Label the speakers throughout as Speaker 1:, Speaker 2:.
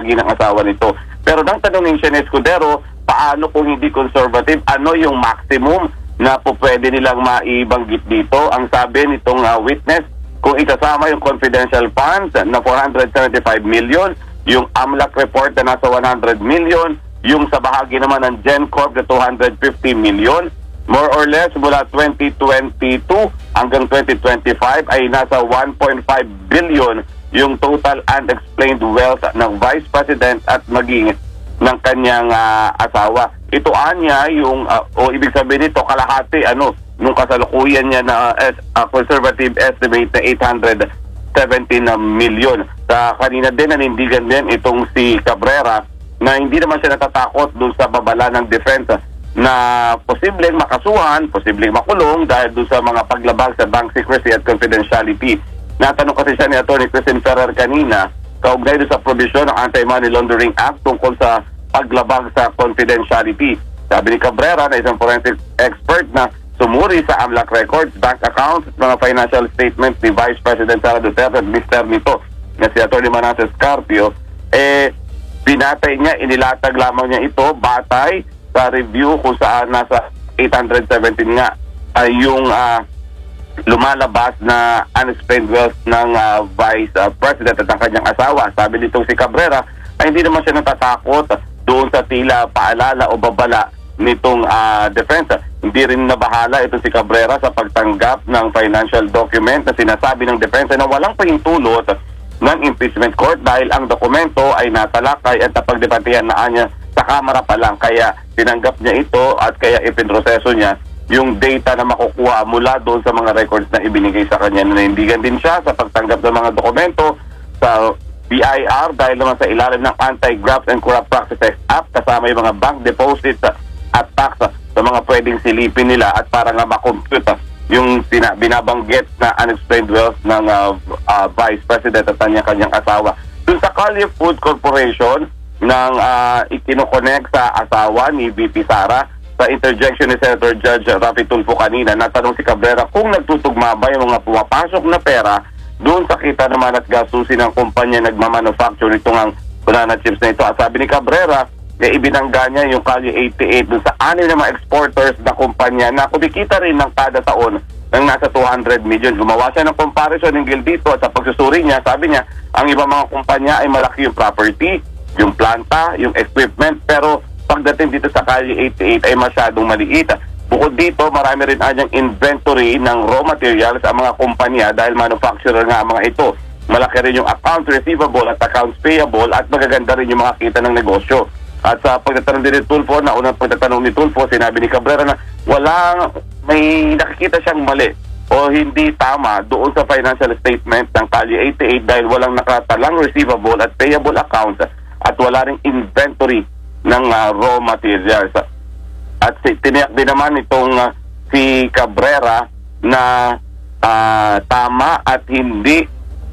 Speaker 1: bahagi ng asawa nito. Pero nang tanongin siya ni Escudero, paano kung hindi conservative, ano yung maximum na po pwede nilang maibanggit dito? Ang sabi nitong witness, kung isasama yung confidential funds na 475 million, yung AMLAC report na nasa 100 million, yung sa bahagi naman ng GenCorp na 250 million, more or less mula 2022 hanggang 2025 ay nasa 1.5 billion yung total unexplained wealth ng Vice President at maging ng kanyang asawa. Ito anya yung, ibig sabihin nito, kalahati nung kasalukuyan niya na conservative estimate na 817 million. Sa kanina din, nanindigan din itong si Cabrera na hindi naman siya natatakot doon sa babala ng defense na posibleng makasuhan, posibleng makulong dahil doon sa mga paglabag sa bank secrecy at confidentiality. Natanong kasi siya ni Atty. Christine Ferrer kanina, kaugnay doon sa provision ng Anti-Money Laundering Act tungkol sa paglabag sa confidentiality. Sabi ni Cabrera na isang forensic expert na sumuri sa AMLAC records, bank accounts at mga financial statements ni Vice President Sara Duterte at Mr. nito na si Atty. Manasseh Scarpio, binatay niya, inilatag lamang niya ito batay sa review kung saan nasa 817 nga ay yung lumalabas na unexplained wealth ng Vice President at ang kanyang asawa. Sabi nitong si Cabrera ay hindi naman siya natatakot doon sa tila paalala o babala nitong defense. Hindi rin nabahala itong si Cabrera sa pagtanggap ng financial document na sinasabi ng defense na walang pahintulot ng impeachment court dahil ang dokumento ay natalakay at napagdebatehan na niya sa Kamara pa lang, kaya tinanggap niya ito at kaya ipinroseso niya yung data na makukuha mula doon sa mga records na ibinigay sa kanya. Nanindigan din siya sa pagtanggap ng mga dokumento sa BIR dahil naman sa ilalim ng Anti-Graft and Corrupt Practices Act, kasama yung mga bank deposits at tax sa mga pwedeng silipin nila at para nga makompute yung binabanggit na unexplained wealth ng Vice President at kanyang asawa. Doon sa Calif Food Corporation, nang ikinokonek sa asawa ni VP Sara sa interjection ni Senator Judge Rafi Tulfo kanina, natanong si Cabrera kung nagtutugma ba yung mga pumapasok na pera doon sa kita naman at gastusin ng kumpanya nagmamanufacture itong banana chips na ito. At sabi ni Cabrera, ibinangga niya yung Kalye 88 doon sa anim na mga exporters na kumpanya na kumikita rin ng kada taon ng nasa 200 million. Gumawa siya ng comparison ng dito at sa pagsusuri niya, sabi niya, ang ibang mga kumpanya ay malaki yung property, yung planta, yung equipment, pero pagdating dito sa Kalye 88 ay masyadong maliit. Bukod dito, marami rin anyang inventory ng raw materials sa mga kumpanya dahil manufacturer nga ang mga ito. Malaki rin yung accounts receivable at accounts payable at magaganda rin yung mga kita ng negosyo. At sa pagtatanong din ni Tulfo, na unang pagtatanong ni Tulfo, sinabi ni Cabrera na may nakikita siyang mali o hindi tama doon sa financial statement ng Kalye 88 dahil walang nakatalang receivable at payable accounts at wala ring inventory ng raw materials. At tiniyak din naman itong si Cabrera na tama at hindi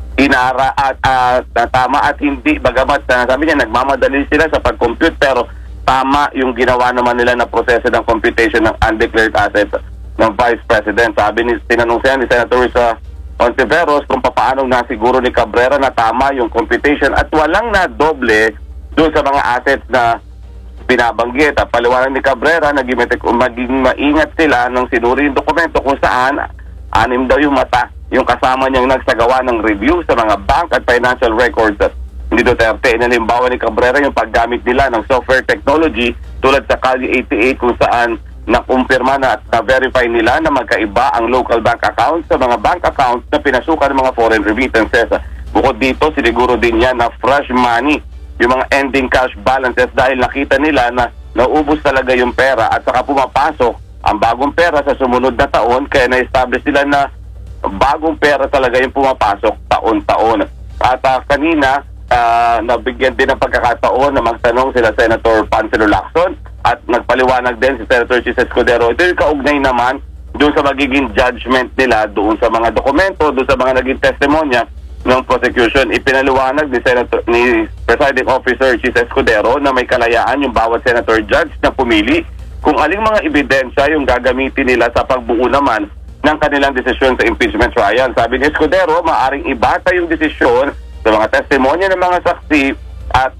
Speaker 1: tama at hindi, bagamat sabi niya nagmamadali sila sa pag-compute, pero tama yung ginawa naman nila na proseso ng computation ng undeclared assets ng Vice President. Tinanong siya ni Senator Risa Ontiveros kung paano nasiguro ni Cabrera na tama yung computation at walang na doble doon sa mga assets na binabanggit. Paliwanag ni Cabrera na maging maingat sila nung sinuri yung dokumento kung saan anim daw yung mata yung kasama niyang nagsagawa ng review sa mga bank at financial records ni Duterte. Inalimbawa ni Cabrera yung paggamit nila ng software technology tulad sa Kalye 88 kung saan nakumpirma na at na-verify nila na magkaiba ang local bank accounts sa mga bank accounts na pinasukan ng mga foreign remittances. Bukod dito, siniguro din niya na fresh money yung mga ending cash balances dahil nakita nila na naubos talaga yung pera at saka pumapasok ang bagong pera sa sumunod na taon, kaya na-establish nila na bagong pera talaga yung pumapasok taon-taon. At kanina, nabigyan din ng pagkakataon na magtanong sila Senator Panselo Lacson at nagpaliwanag din si Senator Chis Escudero. Ito yung kaugnay naman doon sa magiging judgment nila, doon sa mga dokumento, doon sa mga naging testimonya ng prosecution. Ipinaliwanag ni Presiding Officer Chis Escudero na may kalayaan yung bawat senator judge na pumili kung aling mga ebidensya yung gagamitin nila sa pagbuo naman ng kanilang desisyon sa impeachment trial. Sabi ni Escudero, maaring ibata yung desisyon sa mga testimonya ng mga saksi at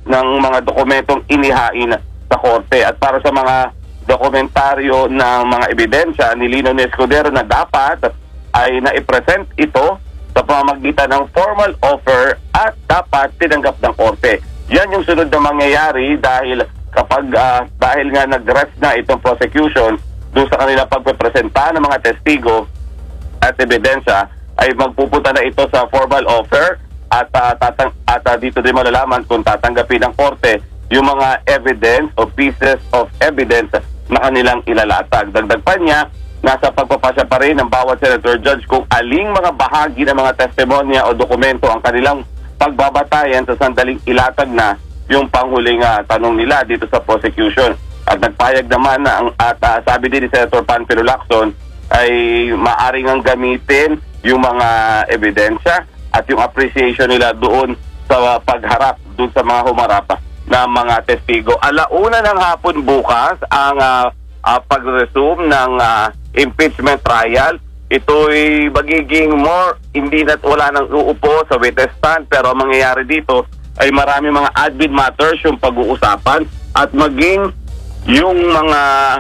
Speaker 1: ng mga dokumentong inihain sa korte. At para sa mga dokumentaryo ng mga ebidensya, nilinaw ni Escudero na dapat ay naipresent ito sa pamamagitan ng formal offer at dapat tinanggap ng korte. Yan yung sunod na mangyayari dahil kapag dahil nga nag-rest na itong prosecution doon sa kanila pagpepresenta ng mga testigo at ebidensya, ay magpupunta na ito sa formal offer at dito din malalaman kung tatanggapin ng korte yung mga evidence o pieces of evidence na kanilang ilalatag. Dagdag pa niya, nasa pagpapasya pa rin ng bawat senator judge kung aling mga bahagi ng mga testimonya o dokumento ang kanilang pagbabatayan sa sandaling ilatag na yung panghuling tanong nila dito sa prosecution. At nagpayag naman na sabi din ni Senator Panfilo Lacson ay maaring ang gamitin yung mga ebidensya at yung appreciation nila doon sa pagharap doon sa mga humarap na mga testigo. Alauna ng hapon bukas ang pag-resume ng impeachment trial. Ito'y magiging more, hindi na wala nang uupo sa witness stand, pero ang mangyayari dito ay marami mga admin matters yung pag-uusapan at maging yung mga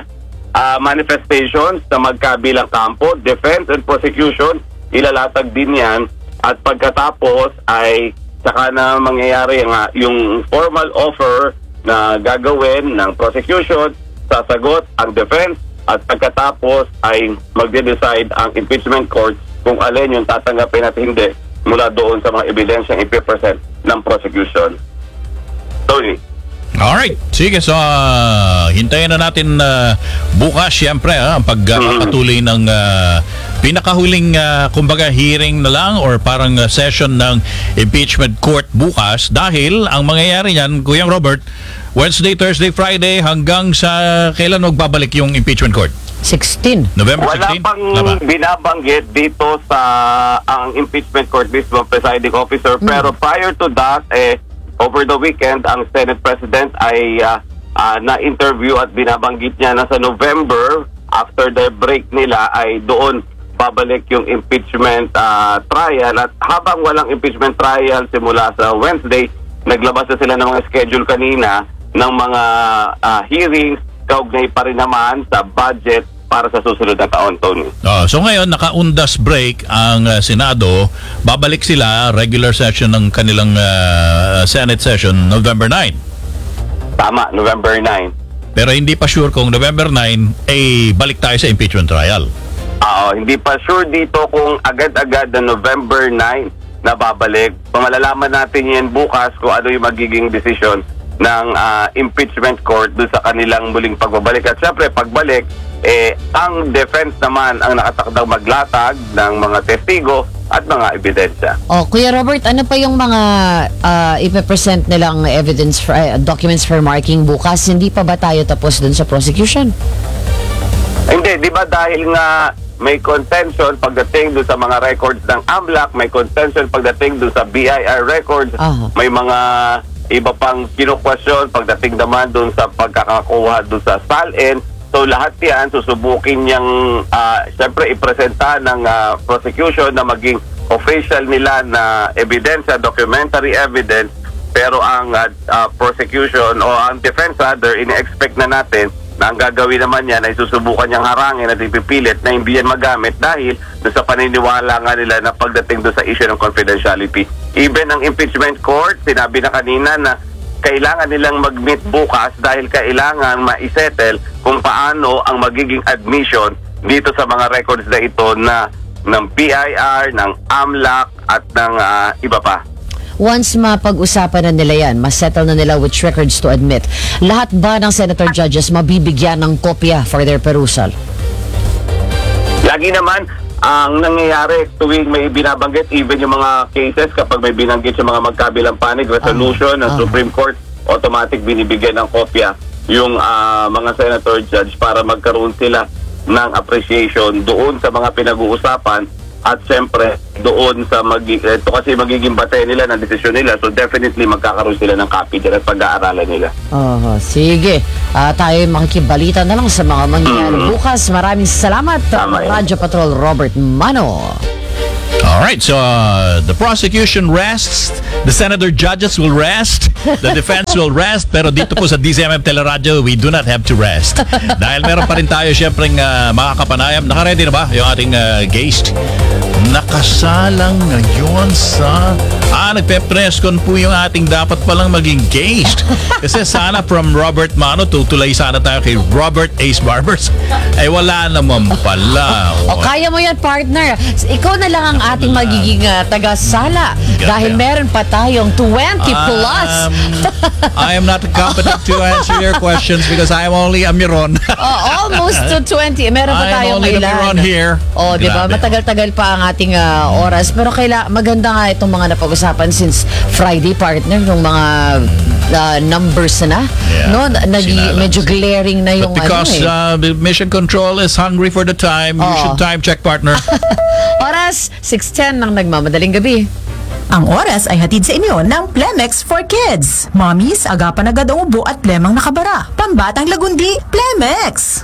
Speaker 1: manifestations na magkabilang kampo, defense and prosecution, ilalatag din yan at pagkatapos ay saka na mangyayari yung formal offer na gagawin ng prosecution, sasagot ang defense at pagkatapos ay magde-decide ang impeachment court kung alin yung tatanggapin at hindi mula doon sa mga ebidensyang ipipresent ng prosecution. Tony.
Speaker 2: Alright, sige, so hintayin na natin bukas siyempre ang pagpatuloy ng pinakahuling kumbaga hearing na lang or parang session ng impeachment court bukas dahil ang mangyayari niyan, Kuyang Robert, Wednesday, Thursday, Friday hanggang sa kailan magbabalik yung impeachment court?
Speaker 3: 16.
Speaker 2: November 16?
Speaker 1: Wala pang binabanggit dito sa ang impeachment court mismo presiding officer pero prior to that over the weekend ang Senate President ay na-interview at binabanggit niya na sa November after the break nila ay doon babalik yung impeachment trial at habang walang impeachment trial simula sa Wednesday naglabas na sila ng mga schedule kanina ng mga hearings kaugnay pa rin naman sa budget para sa susunod na taon, Tony.
Speaker 2: So ngayon, naka-undas break ang Senado. Babalik sila, regular session ng kanilang Senate session, November 9.
Speaker 1: Tama, November 9.
Speaker 2: Pero hindi pa sure kung November 9, balik tayo sa impeachment trial.
Speaker 1: Hindi pa sure dito kung agad-agad na November 9 na babalik. Malalaman natin yan bukas kung ano yung magiging desisyon ng impeachment court doon sa kanilang muling pagbabalik. At syempre, pagbalik, ang defense naman ang nakatakdang maglatag ng mga testigo at mga ebidensya.
Speaker 3: Kuya Robert, ano pa yung mga ipepresent nilang evidence for, documents for marking bukas? Hindi pa ba tayo tapos dun sa prosecution?
Speaker 1: Hindi, di ba dahil nga may contention pagdating doon sa mga records ng AMLAC, may contention pagdating doon sa BIR records, may mga iba pang kinukwestiyon pagdating naman doon sa pagkakakuha doon sa SALN. So lahat yan susubukin niyang siyempre ipresenta ng prosecution na maging official nila na ebidensya, documentary evidence, pero ang prosecution o ang defense rather, ini-expect na natin na ang gagawin naman yan ay susubukan niyang harangin at ipipilit na hindi yan magamit dahil doon sa paniniwala nga nila na pagdating doon sa issue ng confidentiality. Even ang impeachment court, sinabi na kanina na kailangan nilang mag-meet bukas dahil kailangan ma-settle kung paano ang magiging admission dito sa mga records na ito na ng PIR, ng AMLAC at ng iba pa.
Speaker 3: Once mapag-usapan na nila yan, masettle na nila which records to admit, lahat ba ng senator judges mabibigyan ng kopya for their perusal?
Speaker 1: Lagi naman, ang nangyayari tuwing may binabanggit, even yung mga cases, kapag may binanggit yung mga magkabilang panig, resolution ng Supreme Court, automatic binibigyan ng kopya yung mga senator judge para magkaroon sila ng appreciation doon sa mga pinag-uusapan at siyempre doon sa ito kasi magiging batay nila ng desisyon nila, so definitely magkakaroon sila ng copy dyan at pag-aaralan nila.
Speaker 3: Sige. Tayo makikibalita na lang sa mga mangyayari bukas. Maraming salamat, Radyo Patrol Robert Mano.
Speaker 2: Alright, so the prosecution rests, the senator judges will rest, the defense will rest, pero dito po sa DZMM Teleradio, we do not have to rest. Dahil meron pa rin tayo syempreng makakapanayam. Naka-ready na ba yung ating guest? Nakasalang ngayon sa... nagpe-press con po yung ating dapat palang maging guest. Kasi sana from Robert Mano, tutulay sana tayo kay Robert Ace Barbers. Ay wala naman pala.
Speaker 3: O kaya mo yan, partner. Ikaw na lang ang ating magiging taga-sala. Dahil meron pa tayong 20 plus.
Speaker 2: I am not competent to answer your questions because I am only a Miron.
Speaker 3: Almost to 20. Meron pa
Speaker 2: I am
Speaker 3: tayong
Speaker 2: only the
Speaker 3: ilan.
Speaker 2: Miron here.
Speaker 3: O, di ba?
Speaker 2: Grabe.
Speaker 3: Matagal-tagal pa ang ating oras. Pero maganda nga itong mga napag-usapan since Friday, partner, yung mga numbers na.
Speaker 2: Yeah,
Speaker 3: No,
Speaker 2: sinala.
Speaker 3: medyo glaring na yung
Speaker 2: But because Mission Control is hungry for the time, you should time check, partner.
Speaker 3: Oras, 6:10 ng nagmamadaling gabi.
Speaker 4: Ang oras ay hatid sa inyo ng Plemex for Kids. Mommies, agapan agad ang ubo at plemang nakabara. Pambatang lagundi, Plemex!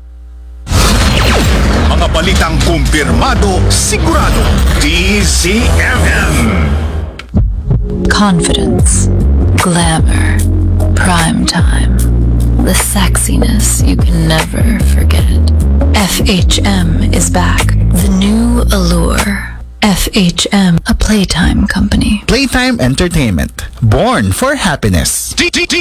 Speaker 5: Mga balitang kumpirmado, sigurado. DZMM.
Speaker 6: Confidence, glamour, prime time, the sexiness you can never forget. FHM is back. The new allure. FHM, a playtime company.
Speaker 7: Playtime Entertainment. Born for happiness.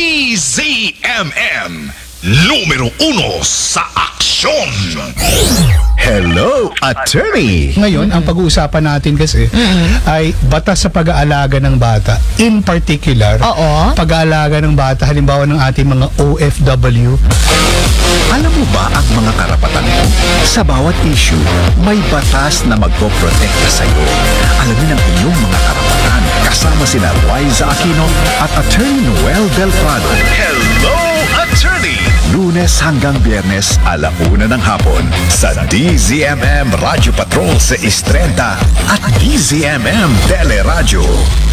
Speaker 5: DZMM. Numero 1 sa aksyon.
Speaker 7: Hello, attorney!
Speaker 8: Ngayon, ang pag-uusapan natin kasi ay batas sa pag-aalaga ng bata. In particular,
Speaker 3: Oo.
Speaker 8: pag-aalaga ng bata, halimbawa ng ating mga OFW.
Speaker 7: Alam mo ba ang mga karapatan mo? Sa bawat issue, may batas na magpoprotekta sa iyo. Alamin ang inyong mga karapatan kasama sina Liza Aquino at Attorney Noel Del Prado.
Speaker 5: Hello, attorney.
Speaker 7: Lunes hanggang Biyernes, 1:00 ng hapon sa DZMM Radio Patrol sa 6:30 at DZMM Teleradio.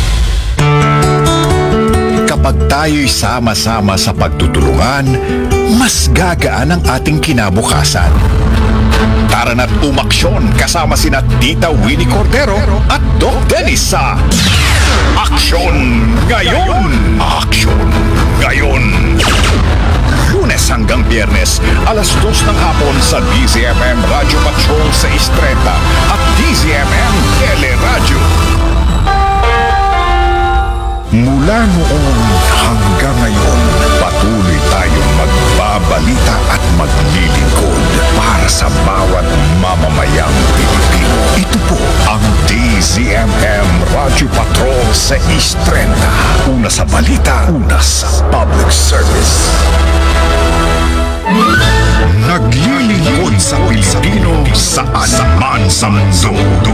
Speaker 7: Kapag tayo'y sama-sama sa pagtutulungan, mas gagaan ang ating kinabukasan. Tara na't umaksyon kasama sina Tita Winnie Cordero at Doc Dennis sa Aksyon Ngayon! Aksyon Ngayon! Lunes hanggang Biyernes, 2:00 ng hapon sa DZMM Radio Patrol sa 6:30 at DZMM Teleradio. Mula noon hanggang ngayon, patuloy tayong magbabalita at maglilingkod para sa bawat mamamayang Pilipino. Ito po ang DZMM Radio Patrol sa 6:30. Una sa balita, una sa public service. Naglilingkod sa Pilipino saan man sa mundo.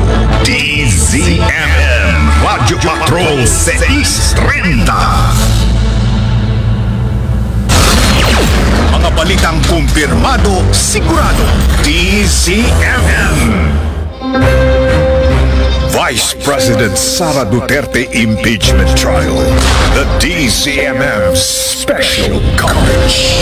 Speaker 7: DZMM Radio Patrol 630. Mga balitang kumpirmado, sigurado. DZMM. Vice President Sara Duterte impeachment trial. The DZMM special coverage.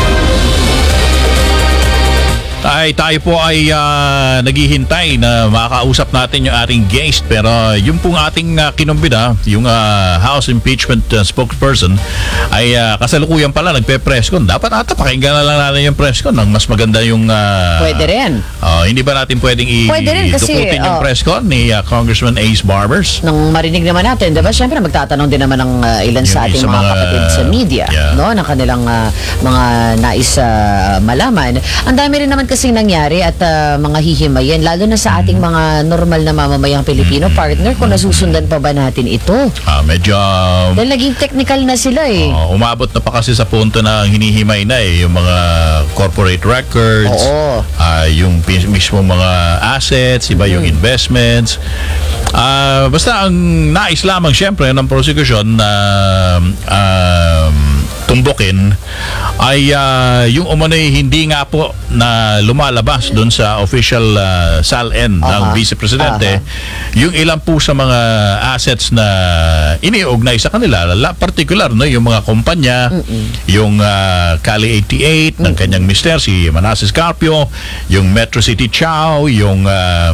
Speaker 2: Tayo po ay naghihintay na makakausap natin yung ating guest, pero yung pong ating kinumbida, yung House Impeachment spokesperson ay kasalukuyan pala nagpe-press con. Dapat ata pakinggan na lang natin yung press con ng mas maganda yung
Speaker 3: Pwede rin.
Speaker 2: hindi ba natin pwedeng
Speaker 3: Pwede rin kasi,
Speaker 2: dukutin yung press con ni Congressman Ace Barbers?
Speaker 3: Nang marinig naman natin, di ba? Siyempre, magtatanong din naman ng ilan sa
Speaker 2: Yung
Speaker 3: ating
Speaker 2: sa
Speaker 3: mga
Speaker 2: mga-
Speaker 3: kapatid sa media,
Speaker 2: Yeah.
Speaker 3: no? Ng kanilang mga nais malaman. Ang dami rin naman kasing nangyari at mga hihimayin, lalo na sa ating mga normal na mamamayang Pilipino, partner, kung nasusundan pa ba natin ito.
Speaker 2: Medyo
Speaker 3: Dahil naging technical na sila eh.
Speaker 2: umabot na pa kasi sa punto na hinihimay na yung mga corporate records,
Speaker 3: Oo.
Speaker 2: yung mismo mga assets, iba yung investments. Basta ang nais lamang syempre ng prosecution na tumbukin ay yung umano'y hindi nga po na lumalabas doon sa official SALN ng Vice Presidente, yung ilan po sa mga assets na iniugnay sa kanila, particular no, yung mga kumpanya, yung Cali 88 ng kanyang mister, si Manasseh Carpio, yung Metro City Chow, yung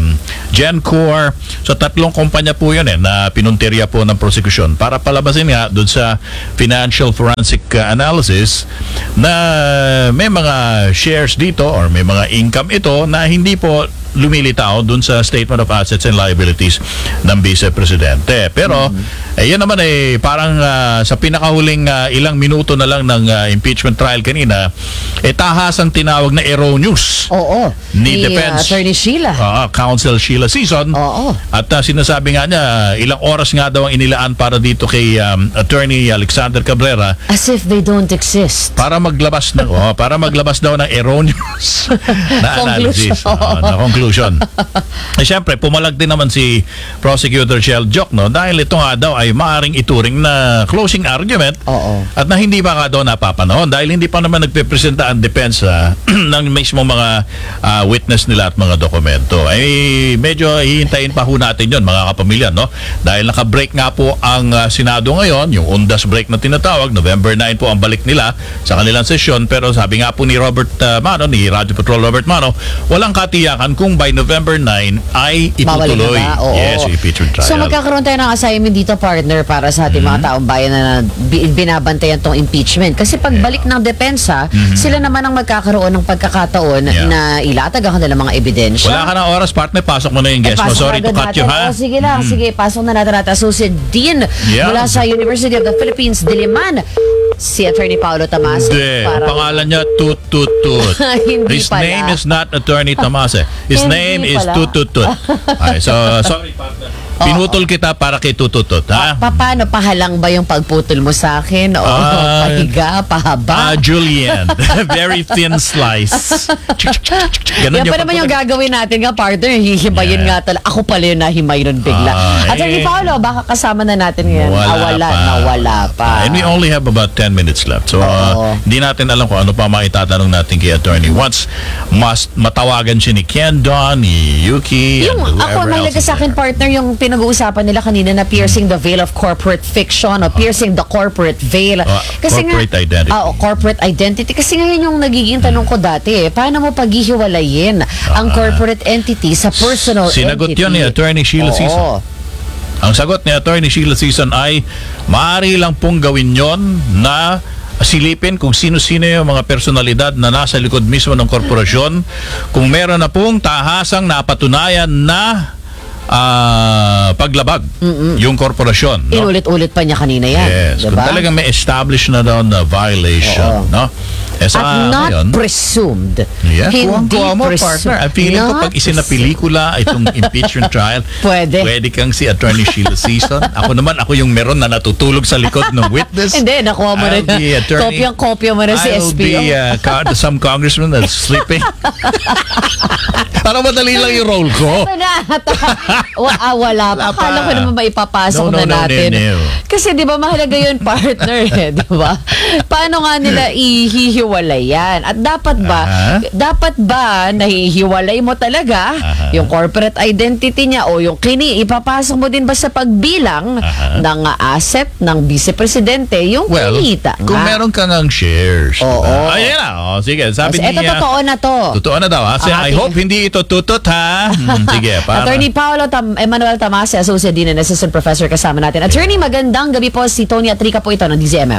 Speaker 2: Gencor. So tatlong kumpanya po yun na pinuntirya po ng prosecution para palabasin nga doon sa financial forensic analysis na may mga shares dito or may mga income ito na hindi po lumilitaw dun sa Statement of Assets and Liabilities ng Vice Presidente. Pero, yan naman parang sa pinakahuling ilang minuto na lang ng impeachment trial kanina, tahasang tinawag na erroneous ni Defense
Speaker 3: Attorney Sheila.
Speaker 2: Counsel Sheila Sison. At sinasabi nga niya, ilang oras nga daw ang inilaan para dito kay Attorney Alexander Cabrera.
Speaker 3: As if they don't exist.
Speaker 2: Para maglabas daw ng erroneous na analysis. Na conclusion. Siyempre, pumalag din naman si Prosecutor Shell Joc, no? Dahil ito nga daw ay maaaring ituring na closing argument at na hindi pa nga daw napapanahon dahil hindi pa naman nagpipresenta ang defense ng mismo mga witness nila at mga dokumento. Ay medyo hihintayin pa ho natin yon mga kapamilya, no? Dahil naka-break nga po ang Senado ngayon, yung undas break na tinatawag, November 9 po ang balik nila sa kanilang sesyon, pero sabi nga po ni ni Radyo Patrol Robert Mano, walang katiyakan kung by November 9 ay itutuloy. Yes, impeachment trial.
Speaker 3: So magkakaroon tayo ng assignment dito, partner, para sa ating mga taong bayan na binabantayan tong impeachment. Kasi pagbalik ng depensa, sila naman ang magkakaroon ng pagkakataon na ilatag ang kanilang mga ebidensya.
Speaker 2: Wala ka ng oras, partner. Pasok mo na yung guest mo. Sorry to cut you, ha?
Speaker 3: Sige lang. Sige, pasok na natin Associate Dean mula sa University of the Philippines, Diliman, si Attorney Paulo Tamas.
Speaker 2: Pangalan niya Tut. His
Speaker 3: pala.
Speaker 2: name is not Attorney Tamas. His name is Tut. Okay, so sorry, partner. Pinutol kita para kay Tututut, ha?
Speaker 3: Paano? Pahalang ba yung pagputol mo sa akin? O pahiga, pahaba?
Speaker 2: Julian. Very thin slice. Ganun
Speaker 3: Yan pa naman yung gagawin natin nga, partner. Hihimayin nga talaga. Ako pala yung nahimay nun bigla. Attorney Paulo, baka kasama na natin ngayon. Nawala pa.
Speaker 2: And we only have about 10 minutes left. So, hindi natin alam kung ano pa maitatanong natin kay Attorney. Once matawagan siya ni Ken Don, ni Yuki,
Speaker 3: yung
Speaker 2: and
Speaker 3: ako,
Speaker 2: whoever
Speaker 3: mahalaga
Speaker 2: else
Speaker 3: sa akin, partner, yung pinag-uusapan nila kanina na piercing the veil of corporate fiction o piercing the corporate veil.
Speaker 2: Corporate identity.
Speaker 3: Corporate identity. Kasi ngayon yung nagiging tanong ko dati, paano mo paghihiwalayin ang corporate entity sa personal
Speaker 2: Sinagot
Speaker 3: entity?
Speaker 2: yun ni Attorney Sheila Sison. Ang sagot ni Attorney Sheila Sison ay maaari lang pong gawin yon na silipin kung sino-sino yung mga personalidad na nasa likod mismo ng korporasyon. Kung meron na pong tahasang napatunayan na paglabag yung korporasyon, no?
Speaker 3: Inulit-ulit pa niya kanina yan.
Speaker 2: Yes,
Speaker 3: diba?
Speaker 2: kung talagang may established na daw na violation, no?
Speaker 3: At not
Speaker 2: ngayon,
Speaker 3: presumed.
Speaker 2: yeah,
Speaker 3: Hindi
Speaker 2: mo,
Speaker 3: presumed.
Speaker 2: partner. Feeling ko pag isinapelikula itong impeachment trial,
Speaker 3: Pwede
Speaker 2: kang si Attorney Sheila Sison. Ako yung meron na natutulog sa likod ng witness.
Speaker 3: Hindi, nakuha mo
Speaker 2: I'll
Speaker 3: na.
Speaker 2: be attorney.
Speaker 3: Kopya mo na si
Speaker 2: I'll
Speaker 3: SPO.
Speaker 2: be some congressman that's sleeping. Para madali lang yung role ko.
Speaker 3: Wala pa. Akala ko naman maipapasok
Speaker 2: No.
Speaker 3: natin. Kasi di ba mahalaga yun, partner, di ba? Paano nga nila ihihiwalay yan? At dapat ba nahihiwalay mo talaga yung corporate identity niya o yung ipapasok mo din ba sa pagbilang ng asset ng Vice Presidente yung kinita nga?
Speaker 2: Kung meron ka ng shares. Ayan na. Sige, sabi niya.
Speaker 3: Ito totoo na to.
Speaker 2: Totoo na daw. I hope hindi ito tutut, ha? Sige, para.
Speaker 3: Attorney Paulo Emmanuel Tamase, Associate Dean and Assistant Professor kasama natin. Attorney, magandang gabi po. Si Tony Atrica po ito ng DZMM.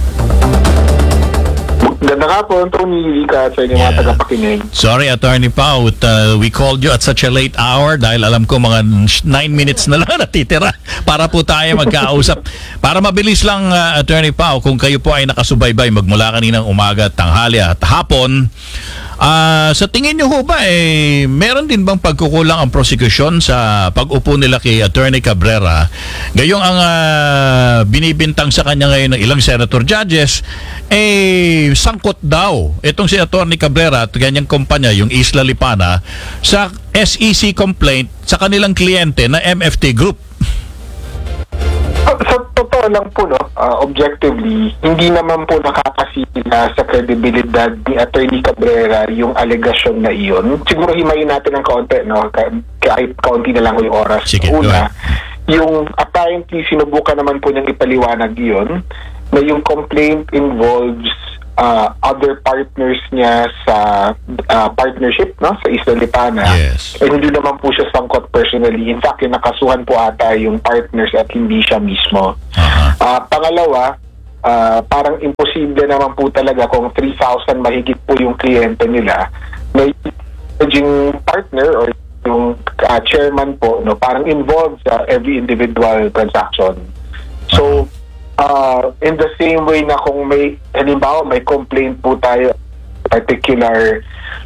Speaker 9: Ganda ka po, Tony, ka sa inyong mga tagapakinig.
Speaker 2: Sorry, Attorney Pao, we called you at such a late hour dahil alam ko mga 9 minutes na lang natitira para po tayo magkausap. Para mabilis lang, Attorney Pao, kung kayo po ay nakasubaybay magmula kaninang umaga, tanghali at hapon, sa tingin nyo ho ba, meron din bang pagkukulang ang prosecution sa pag-upo nila kay Attorney Cabrera? Gayong ang binibintang sa kanya ngayon ng ilang senator judges, sangkot daw itong si Attorney Cabrera at ganyang kumpanya, yung Isla Lipana, sa SEC complaint sa kanilang kliyente na MFT Group.
Speaker 9: Sa totoo totoo lang po, no, objectively, hindi naman po nakakasila sa kredibilidad ni Attorney Cabrera yung allegation na iyon. Siguro himayin natin ng kaunti, no, kahit kaunti na lang yung oras.
Speaker 2: Sige,
Speaker 9: Una, yung apparently sinubukan naman po niyang ipaliwanag iyon, na yung complaint involves other partners niya sa partnership, no, sa Isla Lipana.
Speaker 2: Yes.
Speaker 9: Eh, hindi naman po siya sangkot personally. In fact, yung nakasuhan po ata yung partners at hindi siya mismo. Pangalawa, parang imposible naman po talaga kung 3,000 mahigit po yung kliyente nila, may managing partner or yung chairman po, no, parang involved sa every individual transaction. So, in the same way na kung may, halimbawa, may complaint po tayo particular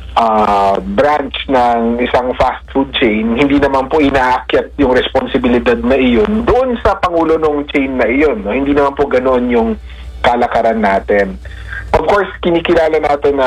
Speaker 9: branch ng isang fast food chain, hindi naman po inaakyat yung responsibilidad na iyon doon sa pangulo ng chain na iyon. No? Hindi naman po ganoon yung kalakaran natin. Of course, kinikilala natin na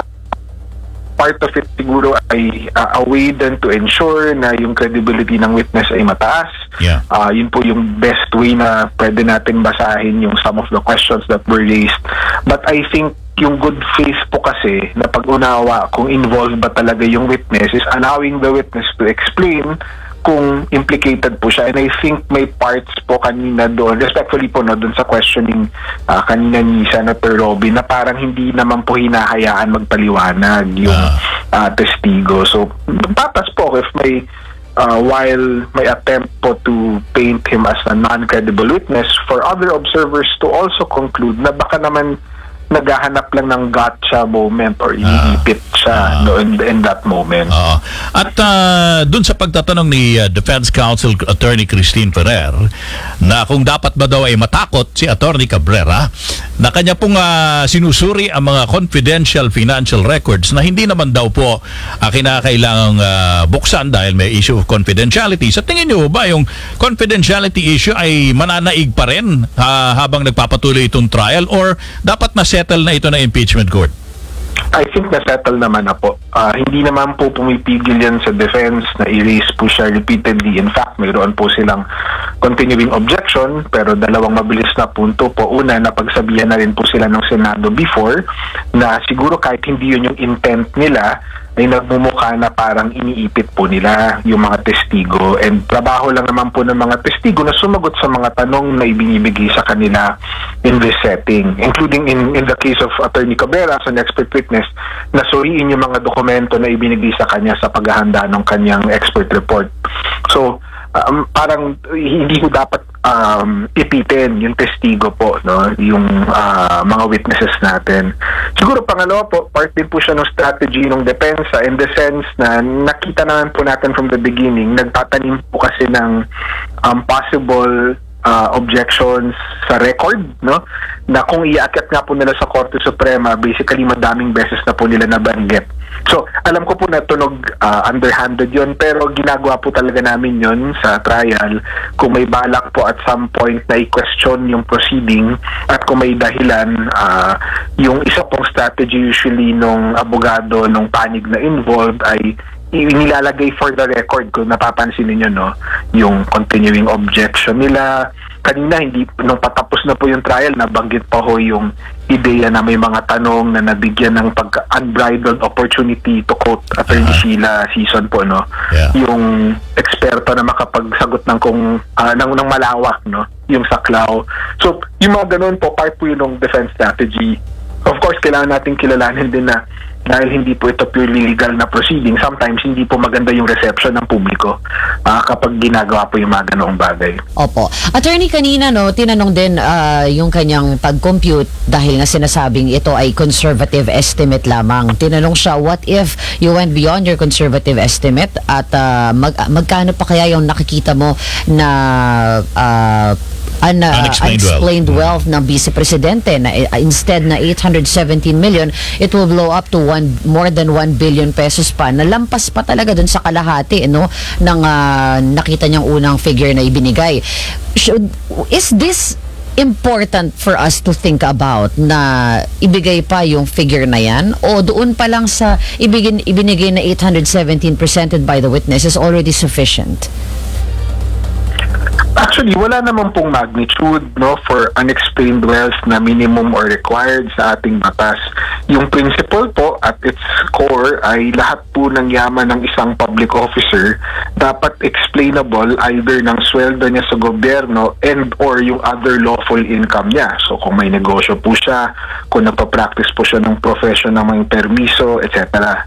Speaker 9: part of it siguro ay a way then to ensure na yung credibility ng witness ay mataas.
Speaker 2: Yeah.
Speaker 9: Yun po yung best way na pwede natin basahin yung some of the questions that were raised. But I think yung good faith po kasi na pag-unawa kung involved ba talaga yung witness is allowing the witness to explain kung implicated po siya. And I think may parts po kanina doon, respectfully po, no, doon sa questioning kanina ni Senator Robin, na parang hindi naman po hinahayaan magpaliwanag yung testigo. So, patas po if may while may attempt po to paint him as a non-credible witness, for other observers to also conclude na baka naman naghahanap lang ng gotcha moment or iniipit siya in that moment.
Speaker 2: At dun sa pagtatanong ni Defense Counsel Attorney Christine Ferrer na kung dapat ba daw ay matakot si Attorney Cabrera na kanya pong sinusuri ang mga confidential financial records na hindi naman daw po kinakailangang buksan dahil may issue of confidentiality. Sa tingin niyo ba yung confidentiality issue ay mananaig pa rin habang nagpapatuloy itong trial or dapat na settle na ito na impeachment court?
Speaker 9: I think na-settle naman na po. Hindi naman po pumipigil yan sa defense na i-raise po siya repeatedly. In fact, mayroon po silang continuing objection, pero dalawang mabilis na punto po. Una, napagsabihan na rin po sila ng Senado before na siguro kahit hindi yun yung intent nila, ay nagmumukha na parang iniipit po nila yung mga testigo. And trabaho lang naman po ng mga testigo na sumagot sa mga tanong na ibinibigay sa kanila in this setting. Including in the case of Attorney Cabrera as an expert witness, na suriin yung mga dokumento na ibinigay sa kanya sa paghahanda ng kanyang expert report. So, parang hindi ko dapat ipitin yung testigo po, no, yung mga witnesses natin. Siguro pangalawa po, part din po siya ng strategy ng depensa in the sense na nakita naman po natin from the beginning, nagtatanim po kasi ng possible objections sa record, no, na kung iaakit nga po nila sa Korte Suprema, basically madaming beses na po nila nabanggit. So, alam ko po na tunog underhanded yon, pero ginagawa po talaga namin yon sa trial kung may balak po at some point na i-question yung proceeding at kung may dahilan, yung isa pong strategy usually nung abogado, nung panig na involved ay inilalagay for the record. Kung napapansin niyo, no, yung continuing objection nila. Kanina, hindi, nung patapos na po yung trial, nabanggit pa ho yung ideya na may mga tanong na nabigyan ng unbridled opportunity, to quote Attorney Sheila Season po, no?
Speaker 2: Yeah.
Speaker 9: Yung eksperto na makapagsagot ng ng malawak, no? Yung saklaw. So, yung mga ganun po, part po yun ng defense strategy. Of course, kailangan natin kilalanin din na dahil hindi po ito purely legal na proceeding, sometimes hindi po maganda yung reception ng publiko kapag ginagawa po yung mga ganoong bagay.
Speaker 3: Opo. Attorney, kanina, no, tinanong din yung kanyang pag-compute dahil nga sinasabing ito ay conservative estimate lamang. Tinanong siya, what if you went beyond your conservative estimate at magkano pa kaya yung nakikita mo na unexplained wealth ng Vice Presidente na instead na 817 million, it will blow up to more than 1 billion pesos pa. Nalampas pa talaga dun sa kalahati, no, ng nakita niyang unang figure na ibinigay. Is this important for us to think about na ibigay pa yung figure na yan, o doon pa lang sa ibinigay na 817 presented by the witness is already sufficient?
Speaker 9: Actually, wala naman pong magnitude no for unexplained wealth na minimum or required sa ating batas. Yung principle po at its core ay lahat po ng yaman ng isang public officer dapat explainable either ng sweldo niya sa gobyerno and or yung other lawful income niya. So kung may negosyo po siya, kung nagpa-practice po siya ng profession ng may permiso, etc.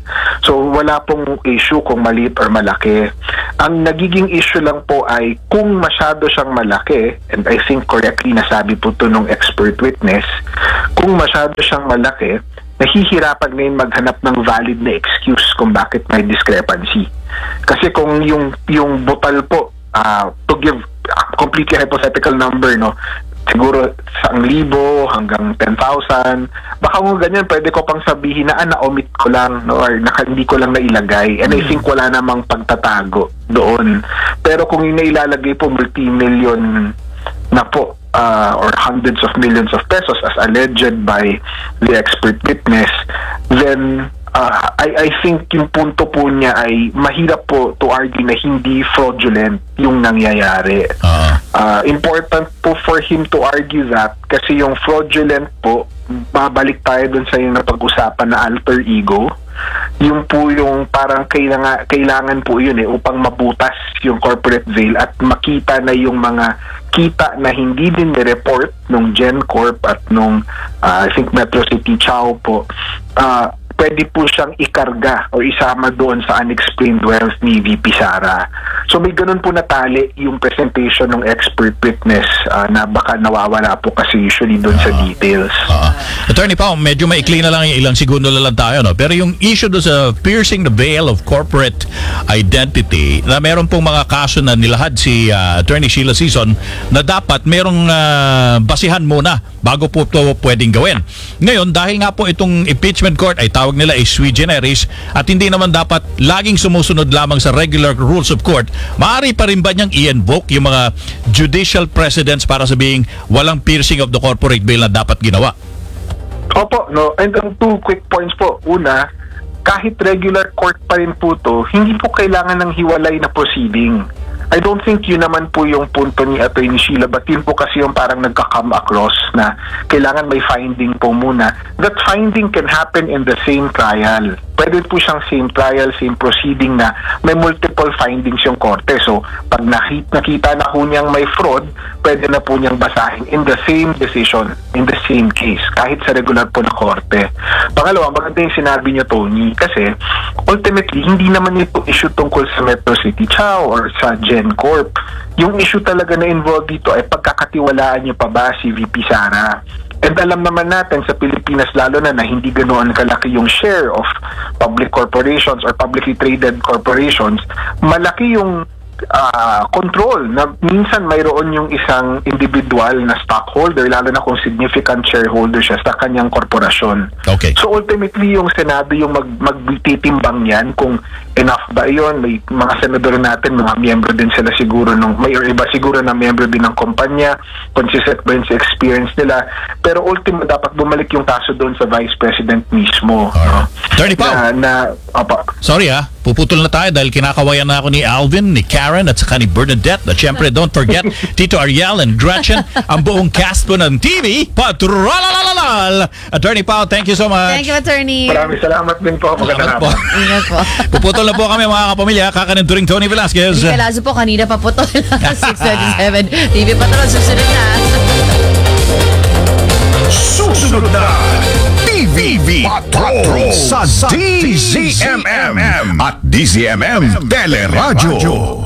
Speaker 9: So wala pong issue kung maliit or malaki. Ang nagiging issue lang po ay kung masyado siyang malaki, and I think correctly nasabi po ito ng expert witness, kung masyado siyang malaki, nahihirapan ngayon maghanap ng valid na excuse kung bakit may discrepancy. Kasi kung yung butal po, to give a completely hypothetical number, no, siguro 1,000 hanggang 10,000, baka kung ganyan pwede ko pang sabihin na na-omit ko lang, no, or hindi ko lang nailagay, and I think wala namang pagtatago doon. Pero kung yung nailalagay po multi-million na po, or hundreds of millions of pesos as alleged by the expert witness, then I think yung punto po niya ay mahirap po to argue na hindi fraudulent yung nangyayari. Important po for him to argue that kasi yung fraudulent po, babalik tayo dun sa yung napag-usapan na alter ego. Yung po yung parang kailangan po yun upang mabutas yung corporate veil at makita na yung mga kita na hindi din ni-report nung GenCorp at nung I think Metro City Chao po, pwede po siyang ikarga o isama doon sa unexplained wealth ni VP Sara. So may ganun po natali yung presentation ng expert witness na baka nawawala po kasi usually doon sa details.
Speaker 2: Attorney Pao, medyo maikli na lang yung ilang segundo na lang tayo, no? Pero yung issue doon sa piercing the veil of corporate identity, na meron pong mga kaso na nilahad si Attorney Sheila Sison na dapat merong basihan muna bago po ito pwedeng gawin. Ngayon, dahil nga po itong impeachment court ay tawag nila ay sui generis at hindi naman dapat laging sumusunod lamang sa regular rules of court, maaari pa rin ba niyang i-invoke yung mga judicial precedents para sabihing walang piercing of the corporate veil na dapat ginawa?
Speaker 9: Opo, no. And two quick points po. Una, kahit regular court pa rin po to, hindi po kailangan ng hiwalay na proceeding. I don't think yun naman po yung punto ni Atty. Sheila, but yun po kasi yung parang nagka-come across na kailangan may finding po muna. That finding can happen in the same trial. Pwede po siyang same trial, same proceeding na may multiple findings yung korte. So, pag nakita na po niyang may fraud, pwede na po niyang basahin in the same decision, in the same case, kahit sa regular po na korte. Pangalawa, maganda yung sinabi niyo, Tony, kasi ultimately, hindi naman ito issue tungkol sa Metro City Chao or sa GenCorp. Yung issue talaga na involved dito ay pagkakatiwalaan niyo pa ba si VP Sara? And alam naman natin sa Pilipinas lalo na hindi ganoon kalaki yung share of public corporations or publicly traded corporations, malaki yung control na minsan mayroon yung isang individual na stockholder lalo na kung significant shareholder siya sa kanyang korporasyon.
Speaker 2: Okay.
Speaker 9: So ultimately yung Senado yung magtitimbang yan kung enough ba yun. May mga senador natin, mga miyembro din sila siguro may iba siguro na miyembro din ng kumpanya, consistent ba yun sa experience nila, pero ultimo dapat bumalik yung kaso doon sa Vice President mismo.
Speaker 2: Attorney Pao, sorry puputol na tayo dahil kinakawayan na ako ni Alvin, ni Karen at saka ni Bernadette. At syempre, don't forget Tito Ariel and Gretchen, ang buong cast po ng TV Patrolalalal. Attorney Pao, thank you so much.
Speaker 3: Thank you, Attorney.
Speaker 9: Maraming salamat din po. Magandang hapon.
Speaker 3: Ingat po.
Speaker 2: Puputol na po kami mga kapamilya. Kakanin turing Tony Velasquez.
Speaker 3: Hindi kalazo po, kanina pa putol. 6:37. TV Patrol, susunod na.
Speaker 7: Susunod na TV Patrol sa DZMM at DZMM Teleradyo.